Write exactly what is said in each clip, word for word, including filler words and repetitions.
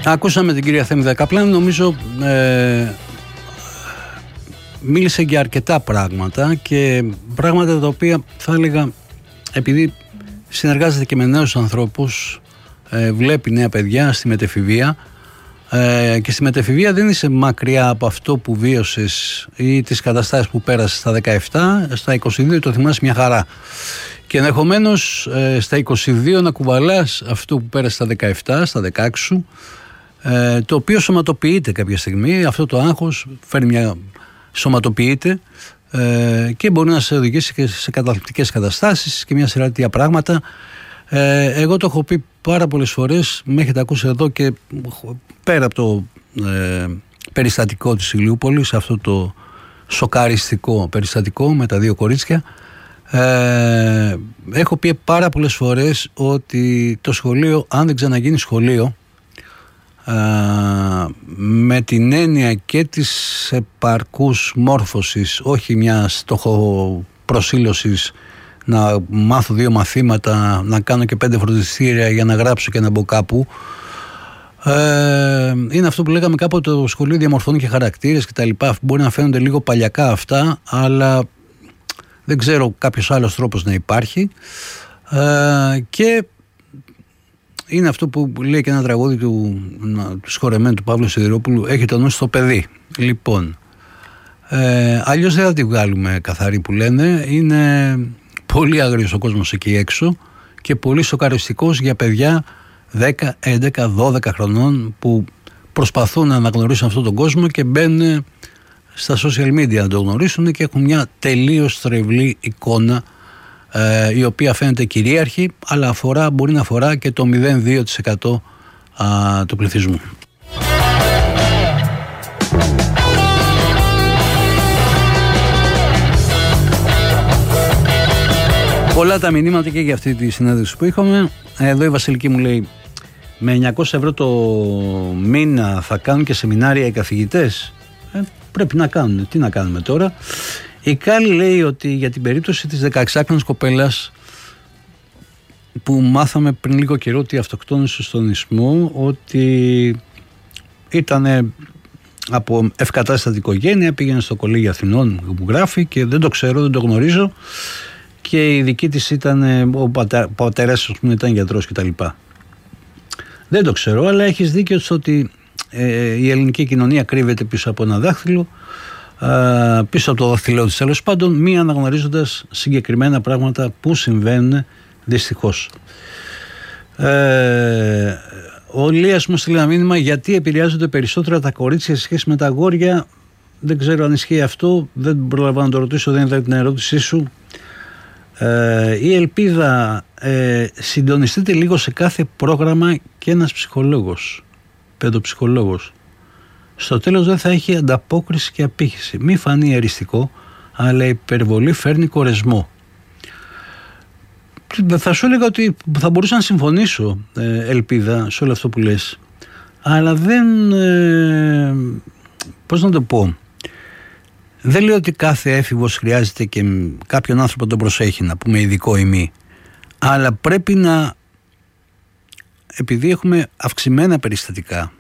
Ακούσαμε την κυρία Θέμη Δεκαπλάνη, νομίζω ε, μίλησε για αρκετά πράγματα και πράγματα τα οποία θα έλεγα, επειδή συνεργάζεται και με νέους ανθρώπους, ε, βλέπει νέα παιδιά στη μετεφηβεία, ε, και στη μετεφηβεία δεν είσαι μακριά από αυτό που βίωσες ή τις καταστάσεις που πέρασες στα δεκαεπτά, στα είκοσι δύο το θυμάσαι μια χαρά. Και ενδεχομένως ε, στα είκοσι δύο να κουβαλάς αυτό που πέρασε στα δεκαεπτά, στα δεκαέξι σου, ε, το οποίο σωματοποιείται κάποια στιγμή, αυτό το άγχος φέρνει μια, σωματοποιείται ε, και μπορεί να σε οδηγήσει και σε καταθλιπτικές καταστάσεις και μια σειρά τέτοια πράγματα. Ε, εγώ το έχω πει πάρα πολλές φορές, με έχετε ακούσει εδώ και πέρα από το ε, περιστατικό της Ηλιούπολης, αυτό το σοκαριστικό περιστατικό με τα δύο κορίτσια, ε, έχω πει πάρα πολλές φορές ότι το σχολείο, αν δεν ξαναγίνει σχολείο, ε, με την έννοια και της επαρκούς μόρφωσης, όχι μια στοχοπροσήλωσης, να μάθω δύο μαθήματα, να κάνω και πέντε φροντιστήρια για να γράψω και να μπω κάπου. Ε, είναι αυτό που λέγαμε κάποτε, το σχολείο διαμορφώνει και χαρακτήρες και τα λοιπά. Μπορεί να φαίνονται λίγο παλιακά αυτά, αλλά δεν ξέρω κάποιος άλλος τρόπος να υπάρχει. Ε, και είναι αυτό που λέει και ένα τραγούδι του, του σχορεμένου του Παύλου Σιδηρόπουλου, έχει το νου στο παιδί. Λοιπόν, ε, αλλιώς δεν θα τη βγάλουμε καθαρή που λένε. Είναι πολύ άγριος ο κόσμος εκεί έξω και πολύ σοκαριστικός για παιδιά δέκα, έντεκα, δώδεκα χρονών που προσπαθούν να αναγνωρίσουν αυτόν τον κόσμο και μπαίνουν στα social media να το γνωρίσουν και έχουν μια τελείως στρεβλή εικόνα, ε, η οποία φαίνεται κυρίαρχη, αλλά αφορά, μπορεί να αφορά και το μηδέν κόμμα δύο τοις εκατό α, του πληθυσμού. Πολλά τα μηνύματα και για αυτή τη συνέντευξη που είχαμε. Εδώ η Βασιλική μου λέει, με εννιακόσια ευρώ το μήνα θα κάνουν και σεμινάρια οι καθηγητές. Ε, πρέπει να κάνουν. Τι να κάνουμε τώρα. Η Κάλλη λέει ότι για την περίπτωση της δεκαεξάχρονης κοπέλας που μάθαμε πριν λίγο καιρό ότι αυτοκτόνησε στον Ισθμό, ότι ήταν από ευκατάστατη οικογένεια, πήγαινε στο Κολέγιο Αθηνών που γράφει και δεν το ξέρω, δεν το γνωρίζω, και η δική της ήταν, ο πατέρα, πατέρας μου ήταν γιατρός κτλ. Δεν το ξέρω, αλλά έχεις δίκιο ότι ε, η ελληνική κοινωνία κρύβεται πίσω από ένα δάχτυλο, ε, πίσω από το δάχτυλό της τέλος πάντων, μη αναγνωρίζοντας συγκεκριμένα πράγματα που συμβαίνουν δυστυχώς. Ε, ο Λίας μου στείλει ένα μήνυμα, γιατί επηρεάζονται περισσότερα τα κορίτσια σε σχέση με τα αγόρια. Δεν ξέρω αν ισχύει αυτό, δεν προλαβαίνω να το ρωτήσω, δεν είδα την ερώτησή σου. Ε, η ελπίδα, ε, συντονιστείτε λίγο σε κάθε πρόγραμμα και ένας ψυχολόγος, παιδοψυχολόγος. Στο τέλος δεν θα έχει ανταπόκριση και απήχηση. Μη φανεί εριστικό, αλλά η υπερβολή φέρνει κορεσμό. Θα σου έλεγα ότι θα μπορούσα να συμφωνήσω, ε, ελπίδα, σε όλο αυτό που λες, αλλά δεν, ε, πώς να το πω, δεν λέω ότι κάθε έφηβος χρειάζεται και κάποιον άνθρωπο τον προσέχει, να πούμε ειδικό ή μη, αλλά πρέπει να, επειδή έχουμε αυξημένα περιστατικά,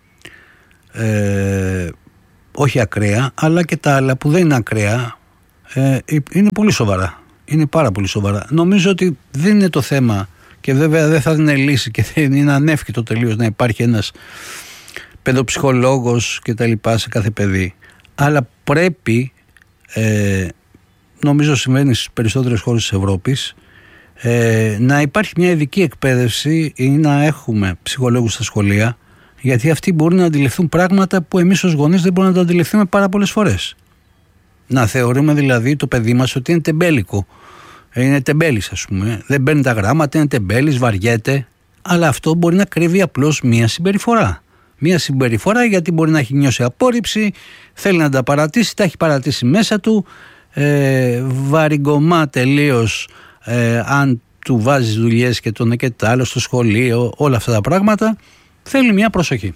ε, όχι ακραία, αλλά και τα άλλα που δεν είναι ακραία, ε, είναι πολύ σοβαρά. Είναι πάρα πολύ σοβαρά. Νομίζω ότι δεν είναι το θέμα, και βέβαια δεν θα είναι λύση και δεν είναι ανεύχυτο τελείως να υπάρχει ένας παιδοψυχολόγος και τα λοιπά σε κάθε παιδί. Αλλά πρέπει, ε, νομίζω συμβαίνει στις περισσότερες χώρες της Ευρώπης, ε, να υπάρχει μια ειδική εκπαίδευση ή να έχουμε ψυχολόγους στα σχολεία, γιατί αυτοί μπορούν να αντιληφθούν πράγματα που εμείς ως γονείς δεν μπορούμε να τα αντιληφθούμε πάρα πολλές φορές. Να θεωρούμε δηλαδή το παιδί μας ότι είναι τεμπέλικο, είναι τεμπέλης ας πούμε, δεν παίρνει τα γράμματα, είναι τεμπέλης, βαριέται, αλλά αυτό μπορεί να κρύβει απλώς μία συμπεριφορά. Μία συμπεριφορά γιατί μπορεί να έχει νιώσει απόρριψη, θέλει να τα παρατήσει, τα έχει παρατήσει μέσα του, ε, βαριγκωμά τελείως, ε, αν του βάζεις δουλειές και τον και τα άλλο στο σχολείο, όλα αυτά τα πράγματα, θέλει μια προσοχή.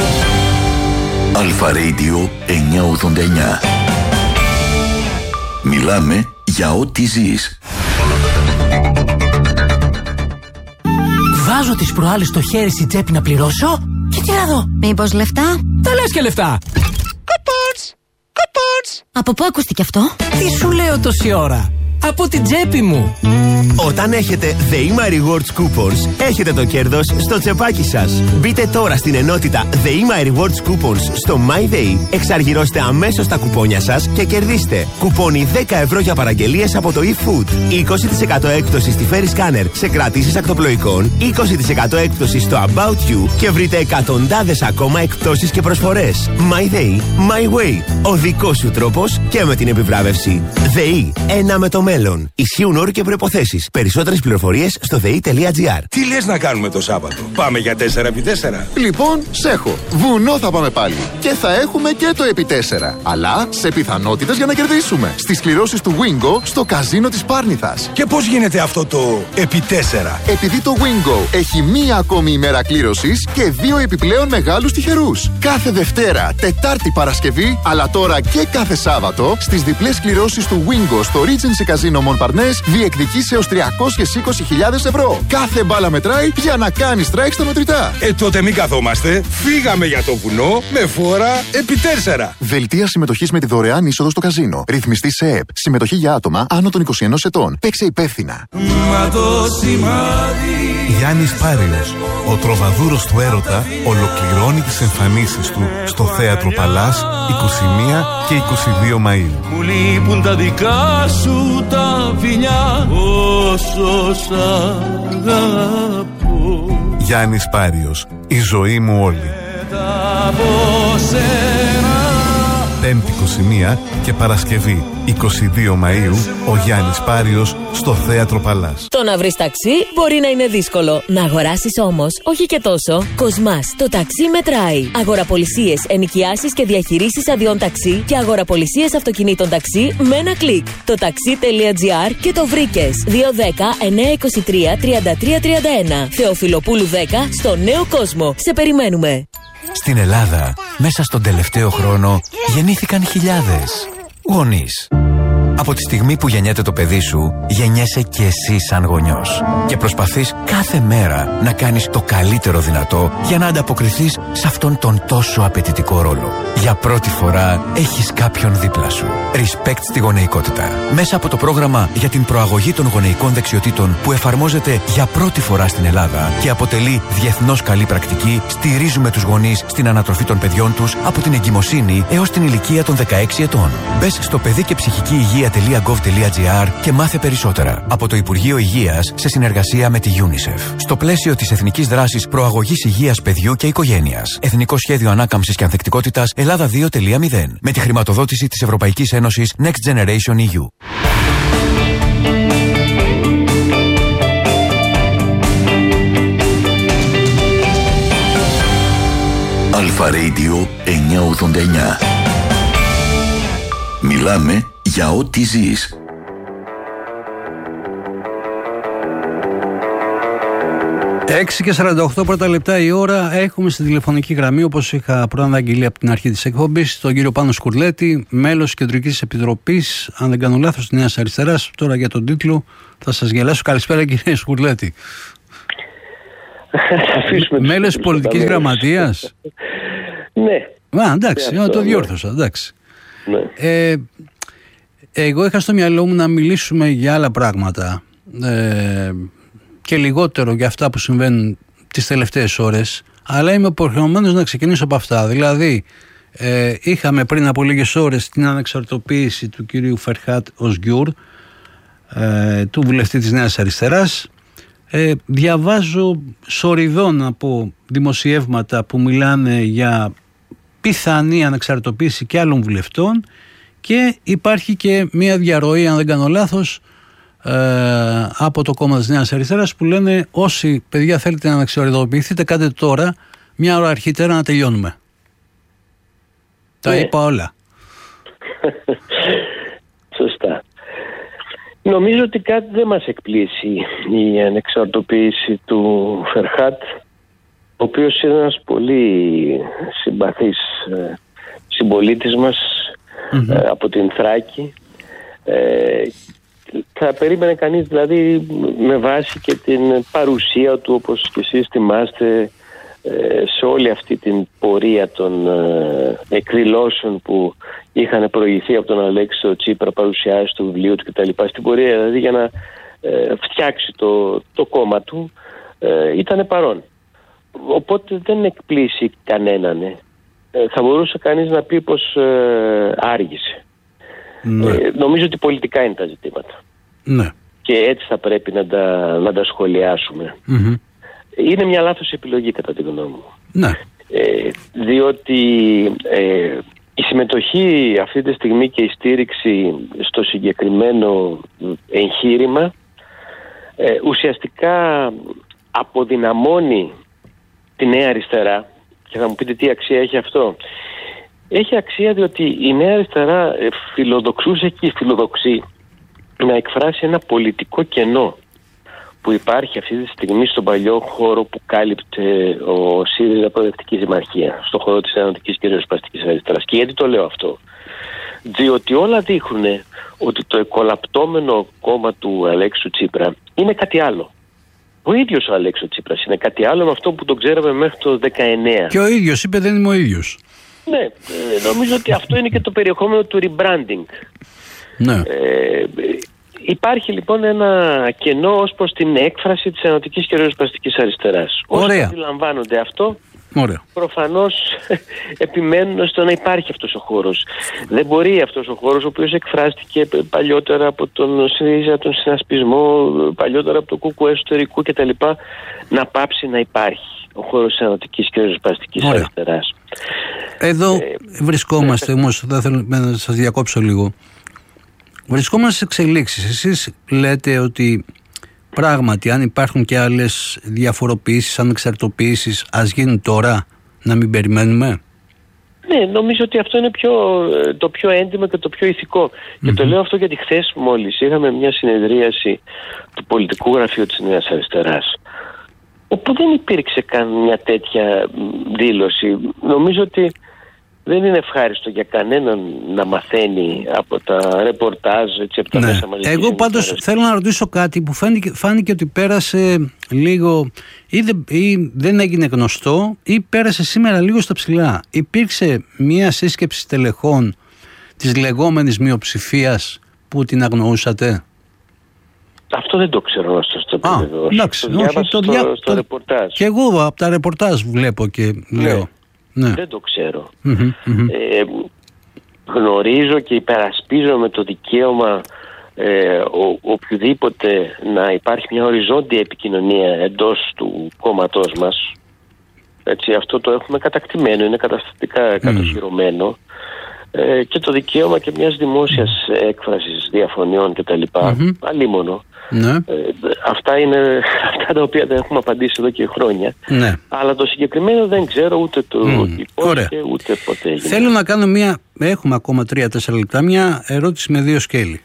Αλφα Radio εννιακόσια ογδόντα εννιά. Μιλάμε για ό,τι ζεις. Βάζω τις προάλλες το χέρι στην τσέπη να πληρώσω και τι να δω. Μήπως λεφτά? Τα λες και λεφτά. Κουπόνς! Κουπόνς! Από πού ακούστηκε αυτό? Τι σου λέω τόση ώρα? Από την τσέπη μου. Όταν έχετε The E M A Rewards Coupons, έχετε το κέρδος στο τσεπάκι σας. Μπείτε τώρα στην ενότητα The E M A Rewards Coupons στο MyDay, εξαργυρώστε αμέσως τα κουπόνια σας και κερδίστε κουπόνι δέκα ευρώ για παραγγελίες από το eFood, είκοσι τοις εκατό έκπτωση στη Ferry Scanner σε κρατήσεις ακτοπλοϊκών, είκοσι τοις εκατό έκπτωση στο About You και βρείτε εκατοντάδες ακόμα εκπτώσεις και προσφορές. MyDay, My Way. Ο δικός σου τρόπος και με την επιβράβευση. ΔΕΗ, ένα με το μέλλον. Ισχύουν όροι και προϋποθέσεις. Περισσότερες πληροφορίες στο δε ι τελεία τζι άρ. Τι λες να κάνουμε το Σάββατο? Πάμε για τέσσερα επί τέσσερα. Λοιπόν, σέχω. Βουνό θα πάμε πάλι. Και θα έχουμε και το επί τέσσερα. Αλλά σε πιθανότητες για να κερδίσουμε. Στις κληρώσεις του Wingo στο καζίνο της Πάρνηθας. Και πώς γίνεται αυτό το επί τέσσερα? Επειδή το Wingo έχει μία ακόμη ημέρα κλήρωσης και δύο επιπλέον μεγάλους τυχερούς. Κάθε Δευτέρα, Τετάρτη, Παρασκευή, αλλά τώρα και κάθε Σάββατο στις διπλές κληρώσεις του Wingo στο Regency Casino Montparnasse διεκδικείς έως τριακόσιες είκοσι χιλιάδες ευρώ. Κάθε μπάλα μετράει για να κάνεις strike στα μετρητά. Ε, τότε μην καθόμαστε. Φύγαμε για το βουνό με φόρα επί τέσσερα. Δελτία συμμετοχής με τη δωρεάν είσοδο στο καζίνο. Ρυθμιστή σε ΕΕΠ. Συμμετοχή για άτομα άνω των είκοσι ενός ετών. Παίξε υπεύθυνα. Μα το σημάδι. Γιάννης Πάριος, ο τροβαδούρος του έρωτα, ολοκληρώνει τις εμφανίσεις του στο Θέατρο Παλάς είκοσι μία και είκοσι δύο Μαΐου. Μου λείπουν τα δικά σου τα φιλιά, όσο σ' αγαπώ. Γιάννης Πάριος, η ζωή μου όλη. Πέμπτη είκοσι μία και Παρασκευή είκοσι δύο Μαΐου, ο Γιάννης Πάριος στο Θέατρο Παλάς. Το να βρεις ταξί μπορεί να είναι δύσκολο. Να αγοράσεις όμως, όχι και τόσο. Κοσμάς, το ταξί μετράει. Αγοραπολισίες, ενοικιάσεις και διαχειρήσεις αδειών ταξί και αγοραπολισίες αυτοκινήτων ταξί με ένα κλικ. Το ταξί τελεία τζι άρ και το βρήκες. δύο δέκα εννιακόσια είκοσι τρία τριάντα τρία τριάντα ένα. Θεοφιλοπούλου δέκα στο Νέο Κόσμο. Σε περιμένουμε. Στην Ελλάδα, μέσα στον τελευταίο χρόνο, γεννήθηκαν χιλιάδες γονείς. Από τη στιγμή που γεννιέται το παιδί σου, γεννιέσαι και εσύ σαν γονιός. Και προσπαθείς κάθε μέρα να κάνεις το καλύτερο δυνατό για να ανταποκριθείς σε αυτόν τον τόσο απαιτητικό ρόλο. Για πρώτη φορά έχεις κάποιον δίπλα σου. Respect στη γονεϊκότητα. Μέσα από το πρόγραμμα για την προαγωγή των γονεϊκών δεξιοτήτων που εφαρμόζεται για πρώτη φορά στην Ελλάδα και αποτελεί διεθνώς καλή πρακτική, στηρίζουμε τους γονείς στην ανατροφή των παιδιών τους από την εγκυμοσύνη έως την ηλικία των δεκαέξι ετών. Μπες στο παιδί και ψυχική υγεία .gov.gr και μάθε περισσότερα από το Υπουργείο Υγείας σε συνεργασία με τη UNICEF. Στο πλαίσιο της Εθνικής Δράσης Προαγωγής Υγείας Παιδιού και Οικογένειας. Εθνικό Σχέδιο Ανάκαμψης και Ανθεκτικότητας Ελλάδα δύο τελεία μηδέν. Με τη χρηματοδότηση της Ευρωπαϊκής Ένωσης Next Generation ι γιου. Αλφα Radio εννιακόσια ογδόντα εννιά. Μιλάμε για ό,τι ζεις. έξι και σαράντα οκτώ πρώτα λεπτά η ώρα. Έχουμε στη τηλεφωνική γραμμή, όπως είχα προαναγγείλει από την αρχή της εκπομπής, τον κύριο Πάνο Σκουρλέτη, μέλος Κεντρικής Επιτροπής, αν δεν κάνω λάθος, της Νέας Αριστεράς. Τώρα για τον τίτλο θα σας γελάσω. Καλησπέρα, κύριε Σκουρλέτη. Μέλος πολιτικής γραμματείας. Ναι. Α, εντάξει, ναι, αυτό, το διόρθωσα, εντάξει. Ναι. Ε, εγώ είχα στο μυαλό μου να μιλήσουμε για άλλα πράγματα ε, και λιγότερο για αυτά που συμβαίνουν τις τελευταίες ώρες, αλλά είμαι υποχρεωμένος να ξεκινήσω από αυτά. Δηλαδή, ε, είχαμε πριν από λίγες ώρες την ανεξαρτητοποίηση του κυρίου Φερχάτ Οσγκιούρ, ε, του βουλευτή της Νέας Αριστεράς. Ε, διαβάζω σοριδών από δημοσιεύματα που μιλάνε για πιθανή ανεξαρτητοποίηση και άλλων βουλευτών και υπάρχει και μια διαρροή, αν δεν κάνω λάθος, ε, από το κόμμα της Νέας Αριστεράς που λένε όσοι παιδιά θέλετε να ανεξαρτητοποιηθείτε, κάντε τώρα, μια ώρα αρχίτερα να τελειώνουμε. Τα ναι. είπα όλα. Σωστά. Νομίζω ότι κάτι δεν μας εκπλήσει η ανεξαρτητοποίηση του Φερχάτ, ο οποίος είναι ένας πολύ συμπαθής ε, συμπολίτης μας mm-hmm. ε, από την Θράκη, Ε, θα περίμενε κανείς δηλαδή με βάση και την παρουσία του, όπως και εσείς θυμάστε, σε όλη αυτή την πορεία των ε, εκδηλώσεων που είχαν προηγηθεί από τον Αλέξη Τσίπρα, παρουσιάσει του βιβλίου του κτλ. Στην πορεία δηλαδή για να ε, φτιάξει το, το κόμμα του ε, ήταν παρόν. Οπότε δεν εκπλήσει κανέναν. Ε, θα μπορούσε κανείς να πει πως ε, άργησε. Ναι. Ε, νομίζω ότι πολιτικά είναι τα ζητήματα. Ναι. Και έτσι θα πρέπει να τα, να τα σχολιάσουμε. Mm-hmm. Είναι μια λάθος επιλογή κατά τη γνώμη μου. Ναι. Ε, διότι ε, η συμμετοχή αυτή τη στιγμή και η στήριξη στο συγκεκριμένο εγχείρημα ε, ουσιαστικά αποδυναμώνει τη Νέα Αριστερά. Και θα μου πείτε τι αξία έχει αυτό. Έχει αξία διότι η Νέα Αριστερά φιλοδοξούσε και φιλοδοξεί να εκφράσει ένα πολιτικό κενό που υπάρχει αυτή τη στιγμή στον παλιό χώρο που κάλυπτε ο ΣΥΡΙΖΑ Προοδευτική Δημαρχία, στον χώρο της Ενωτικής και Ριζοσπαστικής Αριστεράς. Και γιατί το λέω αυτό? Διότι όλα δείχνουν ότι το εκολαπτώμενο κόμμα του Αλέξου Τσίπρα είναι κάτι άλλο. Ο ίδιος ο Αλέξου Τσίπρας είναι κάτι άλλο με αυτό που τον ξέραμε μέχρι το δεκαεννέα. Και ο ίδιος είπε δεν είμαι ο ίδιος. Ναι, νομίζω ότι αυτό είναι και το περιεχόμενο του rebranding. Ναι. Ε, Υπάρχει λοιπόν ένα κενό ως προς την έκφραση της Ενωτικής και Ριζοσπαστικής Αριστεράς. Όσοι αντιλαμβάνονται αυτό, ωραία, προφανώς επιμένουν στο να υπάρχει αυτός ο χώρος. Δεν μπορεί αυτός ο χώρος, ο οποίος εκφράστηκε παλιότερα από τον ΣΥΡΙΖΑ, τον συνασπισμό, παλιότερα από το ΚΚΕ εσωτερικού κτλ., να πάψει να υπάρχει ο χώρος της Ενωτικής και Ριζοσπαστικής Αριστεράς. Εδώ ε, βρισκόμαστε, ναι, όμως θα θέλω να σας διακόψω λίγο. Βρισκόμαστε σε εξελίξεις. Εσείς λέτε ότι πράγματι αν υπάρχουν και άλλες διαφοροποιήσεις, ανεξαρτητοποιήσεις, ας γίνουν τώρα, να μην περιμένουμε. Ναι, νομίζω ότι αυτό είναι πιο, το πιο έντιμο και το πιο ηθικό. Mm-hmm. Και το λέω αυτό γιατί χθες μόλις είχαμε μια συνεδρίαση του πολιτικού γραφείου της Νέας Αριστεράς, όπου δεν υπήρξε καν μια τέτοια δήλωση. Νομίζω ότι δεν είναι ευχάριστο για κανέναν να μαθαίνει από τα ρεπορτάζ, έτσι, από τα ναι. μέσα μαζικής. Εγώ πάντως θέλω να ρωτήσω κάτι που φάνηκε, φάνηκε ότι πέρασε λίγο ή δεν, ή δεν έγινε γνωστό ή πέρασε σήμερα λίγο στα ψηλά. Υπήρξε μια σύσκεψη τελεχών της λεγόμενης μειοψηφίας που την αγνοούσατε? Αυτό δεν το ξέρω να σας το πω. Εντάξει, το διάβασα στο, διά... στο το... ρεπορτάζ. Και εγώ από τα ρεπορτάζ βλέπω και λέω. Ναι. Ναι. Δεν το ξέρω. Mm-hmm, mm-hmm. Ε, γνωρίζω και υπερασπίζομαι το δικαίωμα ε, ο, οποιοδήποτε να υπάρχει μια οριζόντια επικοινωνία εντός του κόμματός μας. Έτσι, αυτό το έχουμε κατακτημένο, είναι καταστατικά mm. κατοχυρωμένο. Ε, και το δικαίωμα και μιας δημόσιας έκφρασης διαφωνιών κτλ. Mm-hmm. Αλίμονο. Ναι. Ε, αυτά είναι αυτά τα οποία δεν έχουμε απαντήσει εδώ και χρόνια. Ναι. Αλλά το συγκεκριμένο δεν ξέρω ούτε το mm. υπόθηκε ούτε ποτέ έγινε. Θέλω να κάνω μια, έχουμε ακόμα τρία τέσσερα λεπτά, μια ερώτηση με δύο σκέλη.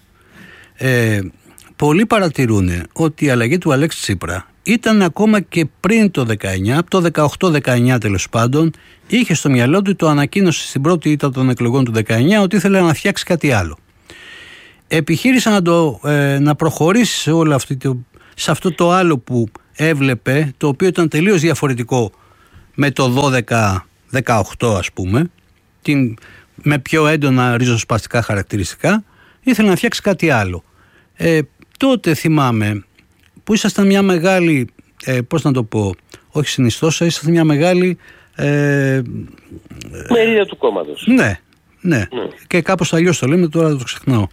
Ε, πολλοί παρατηρούν ότι η αλλαγή του Αλέξη Τσίπρα ήταν ακόμα και πριν το δεκαεννιά, από το δεκαοκτώ δεκαεννιά τέλος πάντων, είχε στο μυαλό του, το ανακοίνωσε στην πρώτη ήττα των εκλογών του δεκαεννιά, ότι ήθελε να φτιάξει κάτι άλλο. Επιχείρησε να, το, ε, να προχωρήσει σε, όλο αυτή το, σε αυτό το άλλο που έβλεπε, το οποίο ήταν τελείως διαφορετικό με το δώδεκα δεκαοκτώ ας πούμε, την, με πιο έντονα ριζοσπαστικά χαρακτηριστικά. Ήθελε να φτιάξει κάτι άλλο. Ε, τότε θυμάμαι που ήσασταν μια μεγάλη, ε, πώς να το πω, όχι συνιστόσα, ήσασταν μια μεγάλη ε, μερίδα του κόμματος. Ναι, ναι, ναι. Και κάπως αλλιώς το λέμε, τώρα το ξεχνάω.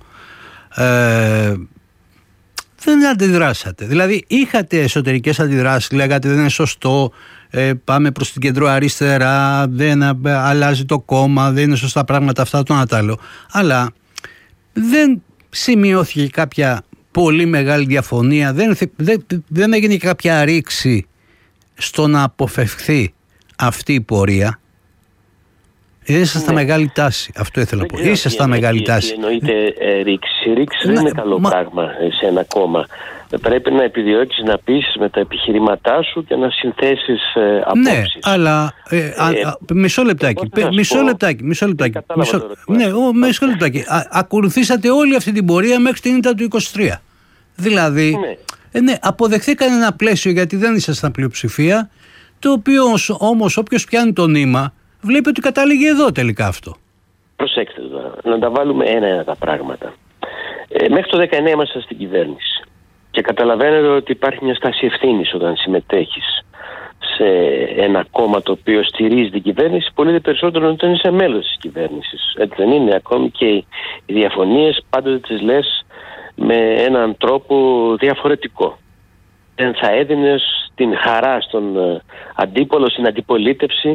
Ε, δεν αντιδράσατε. Δηλαδή είχατε εσωτερικές αντιδράσεις, λέγατε δεν είναι σωστό, ε, πάμε προς την κεντροαριστερά, δεν α, αλλάζει το κόμμα, δεν είναι σωστά πράγματα αυτά, το ένα τ' άλλο. Αλλά δεν σημειώθηκε κάποια πολύ μεγάλη διαφωνία, δεν, δεν, δεν έγινε κάποια ρήξη στο να αποφευχθεί αυτή η πορεία. Ήσασταν Ναι. μεγάλη τάση. Αυτό ήθελα να πω. Ήσασταν μεγάλη τάση. Εννοείται ε, ρήξη. Ρήξη δεν Ναι, είναι καλό μα- πράγμα ε, σε ένα κόμμα. Ε, Πρέπει να επιδιώκεις να πείσεις με τα επιχειρήματά σου και να συνθέσεις ε, απόψεις. Ναι, αλλά. Ε, α, Ε, α, μισό λεπτάκι. πώς να πε- σου Μισό πω, λεπτάκι. Μισό λεπτάκι. κατάλαβα Μισό, το ερώτημα. ναι, ο, μισό λεπτάκι. Α, ακολουθήσατε όλη αυτή την πορεία μέχρι την ήττα του είκοσι τρία. Δηλαδή. Ναι. Ε, ναι, αποδεχθήκαν ένα πλαίσιο γιατί δεν ήσασταν πλειοψηφία. Το οποίο όμως όποιος πιάνει το νήμα βλέπει ότι κατάληγε εδώ τελικά αυτό. Προσέξτε τώρα, να τα βάλουμε ένα-ένα τα πράγματα. Ε, μέχρι το δεκαεννέα ήμασταν στην κυβέρνηση. Και καταλαβαίνετε ότι υπάρχει μια στάση ευθύνης όταν συμμετέχεις σε ένα κόμμα το οποίο στηρίζει την κυβέρνηση, πολύ περισσότερο όταν είσαι μέλος της κυβέρνησης. Έτσι δεν είναι? Ακόμη και οι διαφωνίες πάντοτε τις λες με έναν τρόπο διαφορετικό. Δεν θα έδινες την χαρά στον ε, αντίπολο, στην αντιπολίτευση,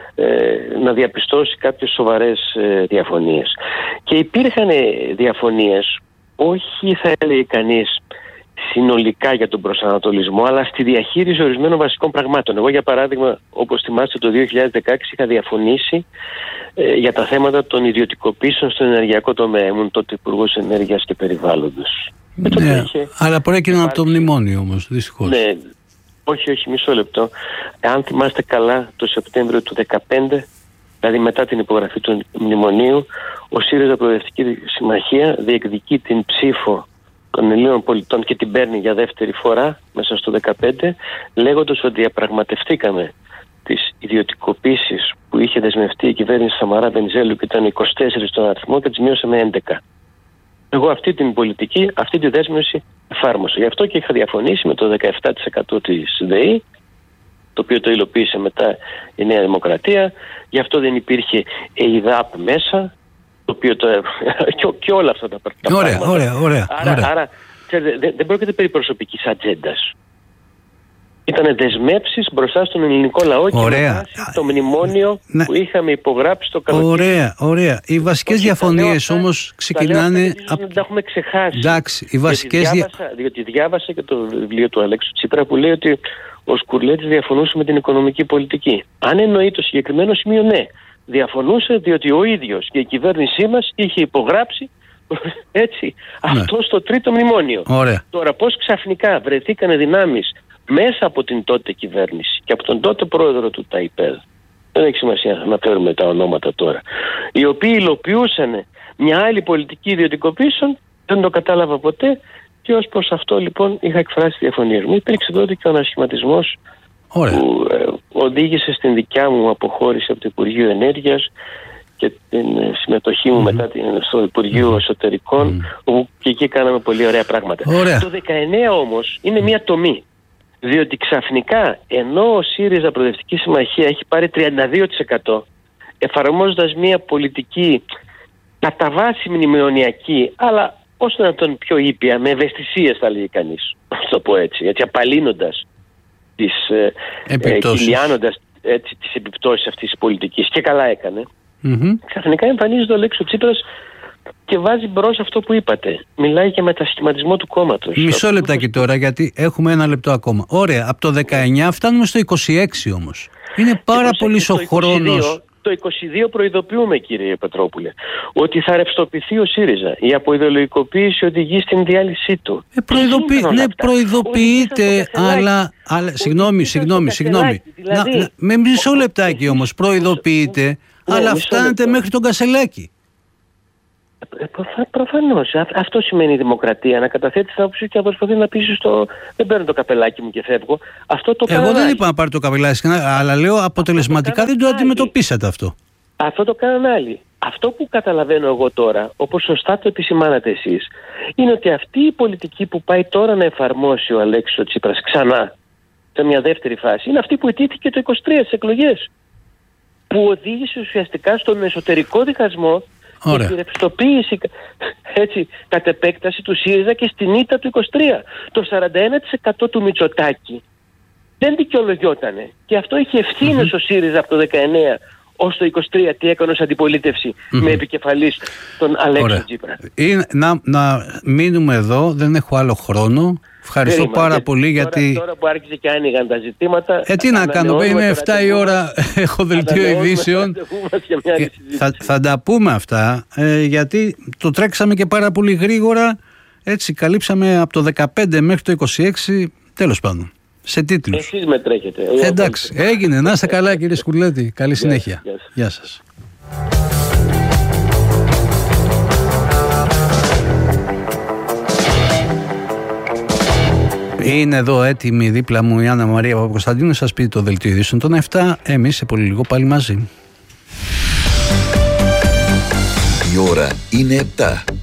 ε, να διαπιστώσει κάποιες σοβαρές ε, διαφωνίες. Και υπήρχαν διαφωνίες, όχι θα έλεγε κανείς συνολικά για τον προσανατολισμό, αλλά στη διαχείριση ορισμένων βασικών πραγμάτων. Εγώ, για παράδειγμα, όπως θυμάστε, το δύο χιλιάδες δεκαέξι είχα διαφωνήσει ε, για τα θέματα των ιδιωτικοποιήσεων στον ενεργειακό τομέα. Ήμουν τότε Υπουργός Ενέργειας και Περιβάλλοντος. Ναι, αλλά προέκυναν από το μνημόνιο όμως, δυστυχώς. Ναι, όχι, όχι, μισό λεπτό. Αν θυμάστε καλά, το Σεπτέμβριο του δύο χιλιάδες δεκαπέντε, δηλαδή μετά την υπογραφή του μνημονίου, ο ΣΥΡΙΖΑ Προοδευτική Συμμαχία διεκδικεί την ψήφο των Ελλήνων πολιτών και την παίρνει για δεύτερη φορά μέσα στο δύο χιλιάδες δεκαπέντε, λέγοντας ότι διαπραγματευτήκαμε τις ιδιωτικοποίησεις που είχε δεσμευτεί η κυβέρνηση Σαμαρά Βενιζέλου και ήταν είκοσι τέσσερα στον αριθμό και τις μείωσαμε έντεκα. Εγώ αυτή την πολιτική, αυτή τη δέσμευση εφάρμοσα. Γι' αυτό και είχα διαφωνήσει με το δεκαεπτά τοις εκατό της ΔΕΗ, το οποίο το υλοποίησε μετά η Νέα Δημοκρατία. Γι' αυτό δεν υπήρχε ΕΙΔΑΠ μέσα, το οποίο το... και, και όλα αυτά τα, τα ωραία, πράγματα. Ωραία, ωραία, άρα, ωραία. άρα ξέρετε, δεν, δεν πρόκειται περί προσωπικής ατζέντας. Ήταν δεσμεύσεις μπροστά στον ελληνικό λαό και με βάση το μνημόνιο ναι. που είχαμε υπογράψει το καλοκαίρι. Ωραία, ωραία. Οι βασικές διαφωνίες όμως ξεκινάνε. Από... Δεν τα έχουμε ξεχάσει. Εντάξει, οι βασικές διότι, διάβασα, διότι διάβασα και το βιβλίο του Αλέξου Τσίπρα που λέει ότι ο Σκουρλέτης διαφωνούσε με την οικονομική πολιτική. Αν εννοεί το συγκεκριμένο σημείο, ναι. Διαφωνούσε διότι ο ίδιος και η κυβέρνησή μας είχε υπογράψει έτσι, ναι. αυτό στο τρίτο μνημόνιο. Ωραία. Τώρα πώς ξαφνικά βρεθήκανε δυνάμεις μέσα από την τότε κυβέρνηση και από τον τότε πρόεδρο του ΤΑΙΠΕΔ, δεν έχει σημασία να φέρουμε τα ονόματα τώρα, οι οποίοι υλοποιούσαν μια άλλη πολιτική ιδιωτικοποίησεων, δεν το κατάλαβα ποτέ και ως προς αυτό λοιπόν είχα εκφράσει διαφωνίες μου. Υπήρξε τότε και ο ανασχηματισμός που ε, οδήγησε στην δικιά μου αποχώρηση από το Υπουργείο Ενέργειας και την ε, συμμετοχή μου mm-hmm. μετά την, στο Υπουργείο mm-hmm. Εσωτερικών, mm-hmm. όπου και εκεί κάναμε πολύ ωραία πράγματα. Ωραία. Το δεκαεννέα όμως είναι μια τομή. Διότι ξαφνικά, ενώ ο ΣΥΡΙΖΑ Προοδευτική Συμμαχία έχει πάρει τριάντα δύο τοις εκατό, εφαρμόζοντας μια πολιτική κατά βάση μνημονιακή, αλλά όσο να τον πιο ήπια, με ευαισθησίες θα λέγει κανείς, να το πω έτσι, έτσι απαλύνοντας τις, ε, κυλιάνοντας έτσι, τις επιπτώσεις αυτής της πολιτικής, και καλά έκανε, mm-hmm. ξαφνικά εμφανίζεται ο Αλέξης Τσίπρας και βάζει μπρος αυτό που είπατε. Μιλάει για μετασχηματισμό του κόμματος. Μισό λεπτάκι τώρα, γιατί έχουμε ένα λεπτό ακόμα. Ωραία, από το δεκαεννέα φτάνουμε στο είκοσι έξι όμως. Είναι πάρα πολύ ο χρόνος. Το είκοσι δύο προειδοποιούμε, κύριε Πετρόπουλε, ότι θα ρευστοποιηθεί ο ΣΥΡΙΖΑ. Η αποειδεολογικοποίηση οδηγεί στην διάλυσή του. Ε, προειδοποιεί, ναι, προειδοποιείται, αλλά, αλλά... Συγγνώμη, συγγνώμη, συγγνώμη. Δηλαδή, να, με μισό λεπτάκι όμως, προειδοποιείται, ναι, αλλά φτάνετε μέχρι τον Κασελάκη. Ε, προφανώς. Αυτό σημαίνει η δημοκρατία. Να καταθέτει την άποψη και να προσπαθεί να πείσει στο. Δεν παίρνω το καπελάκι μου και φεύγω. Αυτό το Εγώ δεν άλλοι. είπα να πάρει το καπελάκι, αλλά λέω αποτελεσματικά δεν το αντιμετωπίσατε αυτό. Αυτό το κάνουν άλλοι. Αυτό που καταλαβαίνω εγώ τώρα, όπως σωστά το επισημάνατε εσείς, είναι ότι αυτή η πολιτική που πάει τώρα να εφαρμόσει ο Αλέξης ο Τσίπρας ξανά σε μια δεύτερη φάση, είναι αυτή που ετήθηκε το είκοσι τρία στις εκλογές. Που οδήγησε ουσιαστικά στον εσωτερικό διχασμό. Ωραία. Και τη ρευστοποίηση έτσι, κατ' επέκταση του ΣΥΡΙΖΑ και στην ήττα του είκοσι τρία. Το σαράντα ένα τοις εκατό του Μητσοτάκη δεν δικαιολογιότανε. Και αυτό είχε ευθύνες mm-hmm. ο ΣΥΡΙΖΑ από το δεκαεννέα ως το είκοσι τρία τι έκανε ως αντιπολίτευση mm-hmm. με επικεφαλής τον Αλέξη Τσίπρα. Είναι, να, να μείνουμε εδώ, δεν έχω άλλο χρόνο. Ευχαριστώ Περίμα, πάρα πολύ τώρα, γιατί... Τώρα που άρχισε και άνοιγαν τα ζητήματα... Ε, τι να κάνω, είναι εφτά η ώρα, έχω δελτίο ειδήσεων. Θα, θα τα πούμε αυτά, ε, γιατί το τρέξαμε και πάρα πολύ γρήγορα. Έτσι, καλύψαμε από το δεκαπέντε μέχρι το είκοσι έξι, τέλος πάντων, σε τίτλους. Εσείς με τρέχετε. Ε, εντάξει, έγινε. Να είστε καλά κύριε Σκουλέτη. Καλή συνέχεια. Γεια, γεια. Γεια σας. Είναι εδώ έτοιμη δίπλα μου η Άννα Μαρία Παπακοσταντίνου. Σας πει το δελτίο ειδήσεων των εφτά. Εμείς σε πολύ λίγο πάλι μαζί. Η ώρα είναι επτά.